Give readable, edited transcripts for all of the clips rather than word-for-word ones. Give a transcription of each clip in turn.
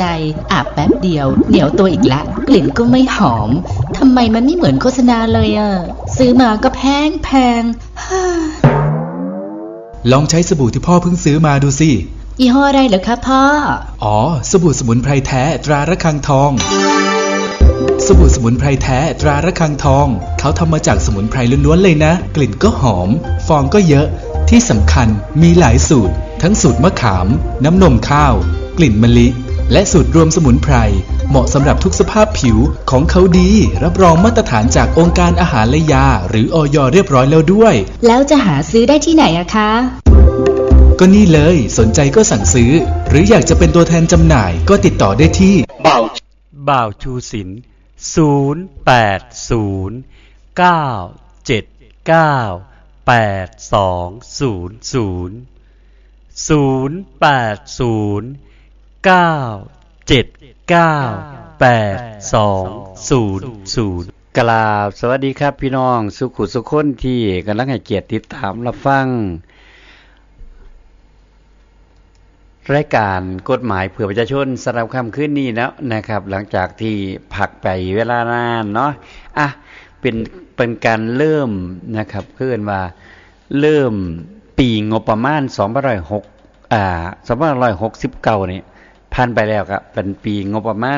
ใจอาบแป๊บเดียวเหนียวตัวอีกละกลิ่นก็ไม่หอมทำไมมันไม่เหมือนโฆษณาเลยซื้อมาก็แพงลองใช้สบู่ที่พ่อเพิ่งซื้อมาดูสิยี่ห้ออะไรเหรอคะพ่ออ๋อสบู่สมุนไพรแท้ตราระฆังทองสบู่สมุนไพรแท้ตราระฆังทองเขาทำมาจากสมุนไพรล้วนๆเลยนะกลิ่นก็หอมฟองก็เยอะที่สำคัญมีหลายสูตรทั้งสูตรมะขามน้ำนมข้าวกลิ่นมะลิและสูตรรวมสมุนไพรเหมาะสำหรับทุกสภาพผิวของเขาดีรับรองมาตรฐานจากองค์การอาหารและยาหรืออย.เรียบร้อยแล้วด้วยแล้วจะหาซื้อได้ที่ไหนอะคะก็นี่เลยสนใจก็สั่งซื้อหรืออยากจะเป็นตัวแทนจำหน่ายก็ติดต่อได้ที่บ่าวชูศิลป์0809798200กราบสวัสดีครับพี่น้องสุขุสุขคนที่กำลังให้เกียรติติดตามรับฟังรายการกฎหมายเพื่อประชาชนสำหรับค่ำคืนนี้แล้วนะครับหลังจากที่พักไปเวลานานเนาะเป็นการเริ่มนะครับเรียกว่าเริ่มปีงบประมาณ2569นี่ผ่านไปแล้วครับเป็นปีงบประมาณ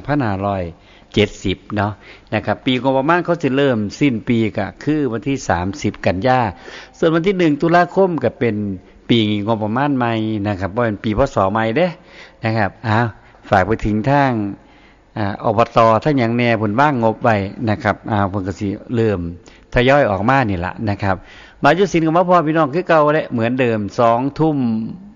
2570เนาะนะครับปีงบประมาณเขาสิเริ่มสิ้นปีก็คือวันที่30กันยายนส่วนวันที่1ตุลาคมก็เป็นปีงบประมาณใหม่นะครับบ่เป็นปีพศใหม่เด้นะครับฝากไปถึงทางอบต.ถ้าหยังแน่เพิ่นวางงบไว้นะครับเพิ่นก็สิเริ่มทยอยออกมานี่ล่ะนะครับมาอยู่ศิลป์กับพ่อพี่น้องคือเก่าแหละเหมือนเดิม 20:00 น